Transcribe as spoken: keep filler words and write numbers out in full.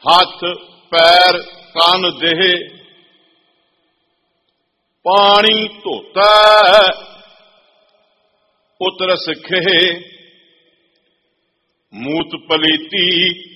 ਹੱਥ ਪੈਰ ਕੰਨ ਦੇਹ ਪਾਣੀ ਧੋਤਾ ਉਤਰਸ ਖੇ ਮੂਤ ਪਲੀਤੀ